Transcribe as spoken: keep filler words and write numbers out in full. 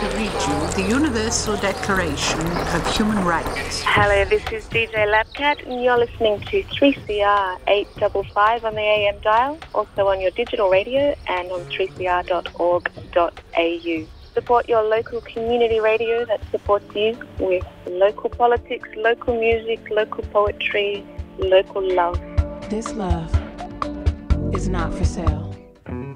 to read you the Universal Declaration of Human Rights. Hello, this is D J Labcat, and you're listening to three C R eight five five on the A M dial, also on your digital radio and on three c r dot org dot a u. Support your local community radio that supports you with local politics, local music, local poetry, local love. This love is not for sale.